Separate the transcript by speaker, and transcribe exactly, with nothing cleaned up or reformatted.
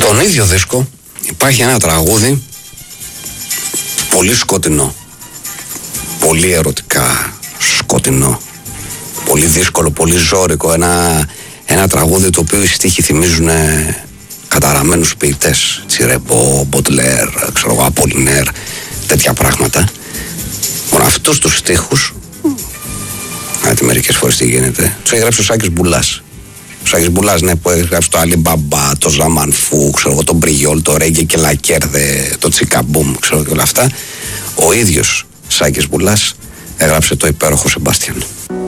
Speaker 1: Στον ίδιο δίσκο υπάρχει ένα τραγούδι πολύ σκοτεινό, πολύ ερωτικά σκοτεινό, πολύ δύσκολο, πολύ ζώρικο, ένα, ένα τραγούδι το οποίο οι στίχοι θυμίζουν καταραμένους ποιητές, Τσιρεμπό, Μποτλέρ, ξέρω εγώ, Απολινέρ, τέτοια πράγματα. Μόνο αυτούς τους στίχους, γιατί μερικές φορές τι γίνεται, τους έχει γράψει ο Σάκης Μπουλάς. Ο Σάκης Μπουλάς, ναι, που έχει γράψει το Αλιμπαμπά, το Ζαμανφού, ξέρω εγώ, τον Μπριγιόλ, το Ρέγγε και Λακέρδε, το Τσικαμπούμ, ξέρω και όλα αυτά. Ο ίδιος Σάκης Μπουλάς έγραψε το υπέροχο Σεμπάστιαν.